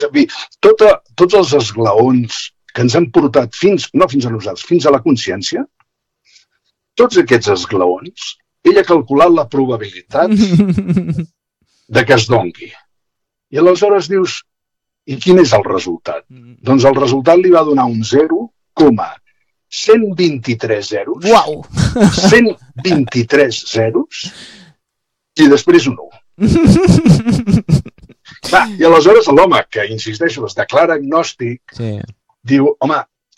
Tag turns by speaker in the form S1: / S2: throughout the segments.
S1: Tots els esglaons que ens han portat no fins a nosaltres, fins a la consciència, tots aquests esglaons, ell ha calculat la probabilitat de que es dongui. I aleshores dius, i quin és el resultat? Doncs el resultat li va donar un 0,123 zeros,
S2: Uau!
S1: 123 zeros, i després un 1. I aleshores l'home, que insisteixo, es declara agnòstic, diu, home,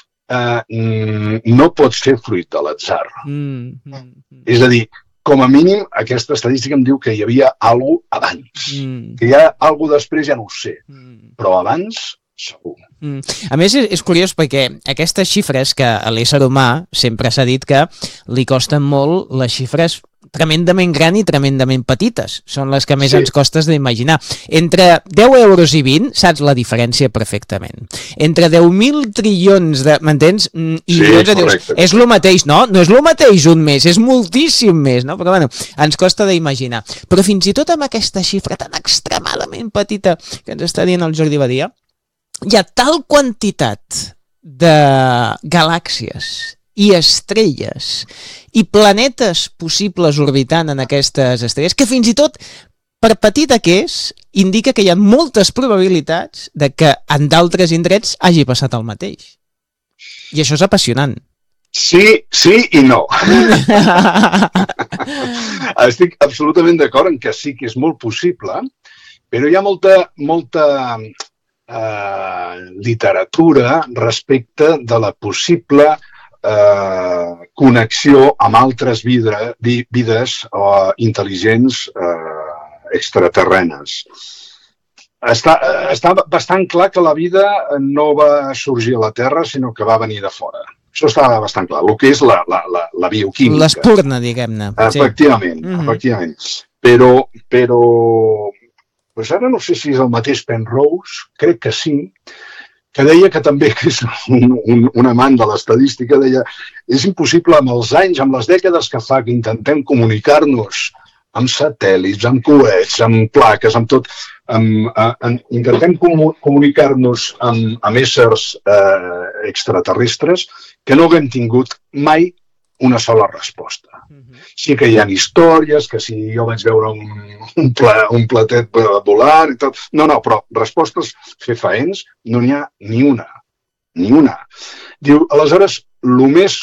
S1: no pot ser fruit de l'atzar. És a dir, com a mínim, aquesta estadística em diu que hi havia alguna cosa abans. Que hi ha alguna cosa després ja no ho sé. Però abans, segur.
S2: A més, és curiós perquè aquestes xifres que a l'ésser humà sempre s'ha dit que li costen molt les xifres tremendament gran i tremendament petites. Són les que més ens costes d'imaginar. Entre 10 euros i 20, saps la diferència perfectament. Entre 10.000 trilions de... M'entens? I llavors dius, és el mateix. No és el mateix un més, és moltíssim més, no? Però bueno, ens costa d'imaginar. Però fins i tot amb aquesta xifra tan extremadament petita que ens està dient el Jordi Badia, hi ha tal quantitat de galàxies i estrelles i planetes possibles orbitant en aquestes estrelles, que fins i tot, per petita que és, indica que hi ha moltes probabilitats de que en d'altres indrets hagi passat el mateix. I això és apassionant.
S1: Sí i no. Estic absolutament d'acord en que sí que és molt possible, però hi ha molta literatura respecte de la possible connexió amb altres vides intel·ligents extraterrenes. Està bastant clar que la vida no va sorgir a la Terra, sinó que va venir de fora. Això està bastant clar, el que és la bioquímica.
S2: L'espurna, diguem-ne.
S1: Efectivament. Però ara no sé si és el mateix Penrose, crec que sí, que deia que també, que és un amant de l'estadística, deia és impossible amb els anys, amb les dècades que fa que intentem comunicar-nos amb satèl·lits, amb coets, amb plaques, amb tot, intentem comunicar-nos amb éssers extraterrestres que no haguem tingut mai una sola resposta. Sí que hi ha històries, que si jo vaig veure un platet volar i tot... No, però respostes fefaents no n'hi ha ni una. Ni una. Diu, aleshores, el més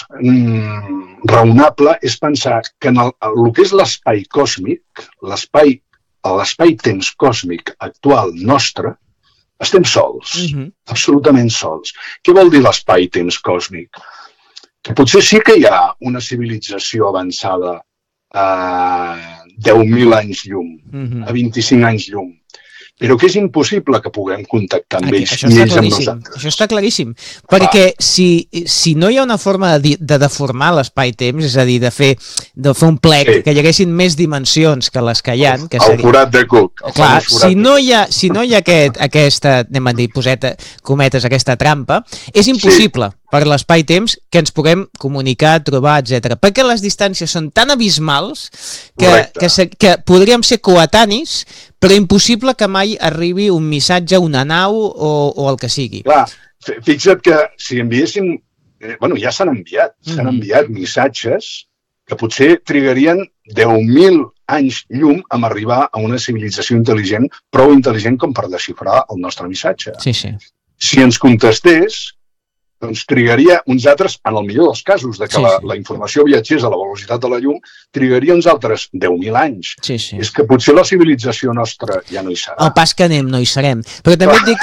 S1: raonable és pensar que en el que és l'espai còsmic, l'espai-temps còsmic actual nostre, estem sols, absolutament sols. Què vol dir l'espai-temps còsmic? Que potser sí que hi ha una civilització avançada a 10.000 anys llum, a 25 anys llum, però que és impossible que puguem contactar amb ells ni ells amb nosaltres.
S2: Això està claríssim, perquè si no hi ha una forma de deformar l'espai-temps, és a dir, de fer un plec, que hi haguessin més dimensions que les que hi ha...
S1: El forat de Cook.
S2: Clar, si no hi ha aquesta, anem a dir, cometes, aquesta trampa, és impossible per l'espai-temps que ens puguem comunicar, trobar, etc. Perquè les distàncies són tan abismals que podríem ser coetanis, però impossible que mai arribi un missatge, una nau o el que sigui.
S1: Clar, fixa't que si enviéssim... ja s'han enviat missatges que potser trigarien 10.000 anys llum en arribar a una civilització intel·ligent, prou intel·ligent com per desxifrar el nostre missatge. Si ens contestés, doncs trigaria uns altres, en el millor dels casos, de que la informació viatgés a la velocitat de la llum, trigaria uns altres 10.000 anys. És que potser la civilització nostra ja no hi serà.
S2: El pas que anem no hi serem. Però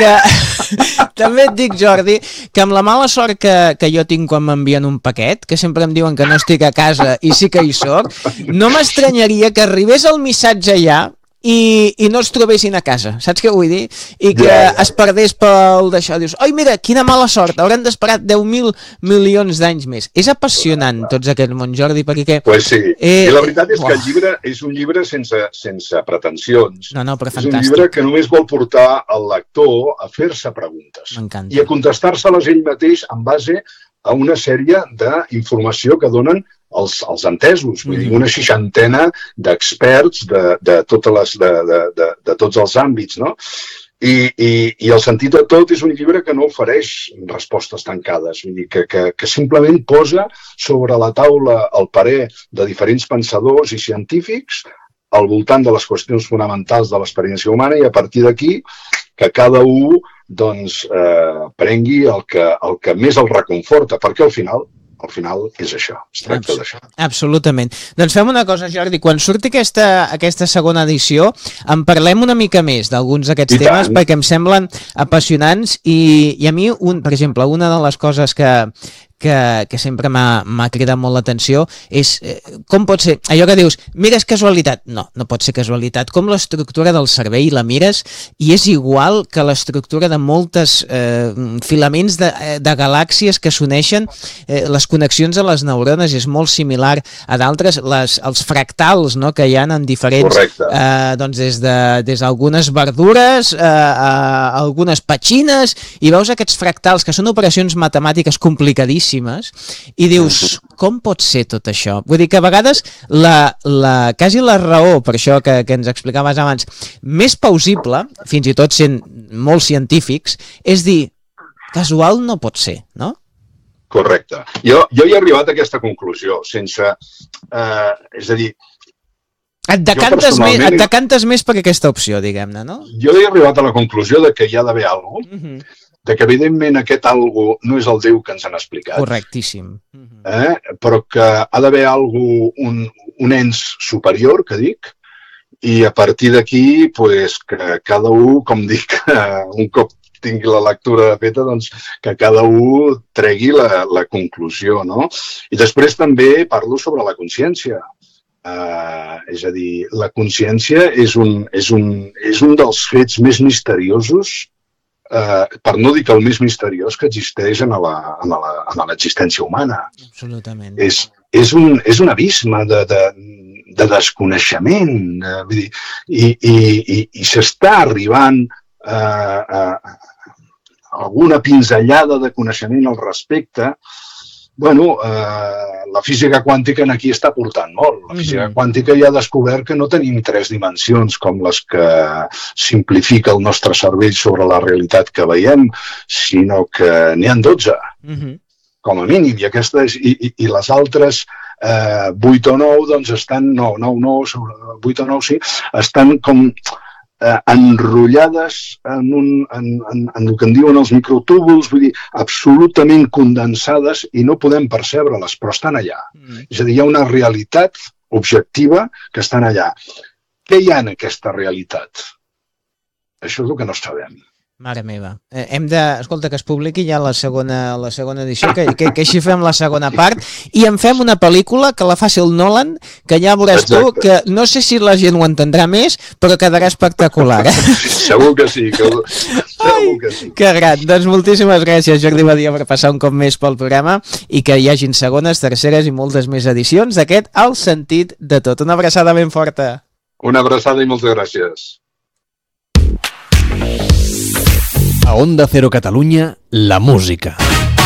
S2: també et dic, Jordi, que amb la mala sort que jo tinc quan m'envien un paquet, que sempre em diuen que no estic a casa i sí que hi soc, no m'estranyaria que arribés el missatge allà i no es trobessin a casa, saps què vull dir? I que es perdés pel d'això. Dius, oi, mira, quina mala sort, hauran d'esperar 10.000 milions d'anys més. És apassionant tots aquests mons, Jordi, perquè...
S1: Pues sí, i la veritat és que el llibre és un llibre sense pretensions.
S2: No, però
S1: fantàstic. És un llibre que només vol portar el lector a fer-se preguntes.
S2: M'encanta.
S1: I a contestar-se-les ell mateix en base a una sèrie d'informació que donen els entesos, vull dir, una 60ena d'experts de tots els àmbits, no? I el sentit de tot és un llibre que no ofereix respostes tancades, vull dir que simplement posa sobre la taula el parer de diferents pensadors i científics al voltant de les qüestions fonamentals de l'experiència humana, i a partir d'aquí que cada un doncs, prengui el que més el reconforta, perquè al final és això, es tracta d'això.
S2: Absolutament. Doncs fem una cosa, Jordi, quan surti aquesta segona edició en parlem una mica més d'alguns d'aquests temes, perquè em semblen apassionants i a mi, per exemple, una de les coses que sempre m'ha cridat molt l'atenció és com pot ser, allò que dius, mira, és casualitat. No pot ser casualitat. Com l'estructura del cervell la mires i és igual que l'estructura de moltes filaments de galàxies que s'uneixen, les connexions a les neurones és molt similar a d'altres, els fractals, no?, que hi ha en diferents, doncs des d'algunes verdures a algunes petxines, i veus aquests fractals que són operacions matemàtiques complicadíssimes i dius, com pot ser tot això? Vull dir que a vegades quasi la raó, per això que ens explicaves abans, més plausible, fins i tot sent molt científics, és dir, casual no pot ser, no?
S1: Correcte. Jo hi he arribat a aquesta conclusió, sense... és a dir...
S2: Et decantes més per aquesta opció, diguem-ne, no?
S1: Jo he arribat a la conclusió de que hi ha d'haver alguna cosa, de que evidentment aquest algo no és el Déu que ens han explicat.
S2: Correctíssim.
S1: Però que ha d'haver un ens superior, que dic, i a partir d'aquí, pues, que cada un, com dic, un cop tingui la lectura feta, doncs que cada un tregui la conclusió, no? I després també parlo sobre la consciència. És a dir, la consciència és un dels fets més misteriosos, per no dir que el més misteriós que existeix en l'existència humana.
S2: Absolutament.
S1: És un abisme de desconeixement, i s'està arribant a alguna pinzellada de coneixement al respecte. Bueno, la física quàntica aquí està portant molt. La física quàntica ja ha descobert que no tenim 3 dimensions com les que simplifica el nostre cervell sobre la realitat que veiem, sinó que n'hi ha 12, com a mínim. I les altres 8 o 9, doncs estan, 8 o 9, sí, estan com enrotllades en el que en diuen els microtúbuls, vull dir, absolutament condensades, i no podem percebre-les, però estan allà. És a dir, hi ha una realitat objectiva que estan allà. Què hi ha en aquesta realitat? Això és el que no sabem.
S2: Mare meva. Escolta, que es publiqui ja la segona edició, que així fem la segona part, i en fem una pel·lícula que la faci el Nolan, que ja veuràs tu, que no sé si la gent ho entendrà més, però quedarà espectacular.
S1: Segur que sí. Segur que sí.
S2: Que gran. Doncs moltíssimes gràcies, Jordi Badia, per passar un cop més pel programa i que hi hagin segones, terceres i moltes més edicions d'aquest El sentit de tot. Una abraçada ben forta.
S1: Una abraçada i moltes gràcies.
S3: A Onda Cero Catalunya, la música.